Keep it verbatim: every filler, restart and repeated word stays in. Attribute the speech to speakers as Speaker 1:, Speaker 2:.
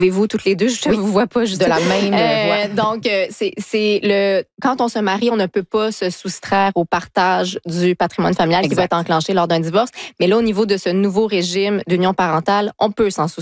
Speaker 1: Vous toutes les deux, je ne
Speaker 2: Oui.
Speaker 1: vous vois pas juste
Speaker 2: de la même
Speaker 1: Euh,
Speaker 2: voix.
Speaker 1: donc, euh, c'est, c'est le quand on se marie, on ne peut pas se soustraire au partage du patrimoine familial
Speaker 2: Exact.
Speaker 1: qui va être enclenché lors d'un divorce. Mais là, au niveau de ce nouveau régime d'union parentale, on peut s'en soustraire.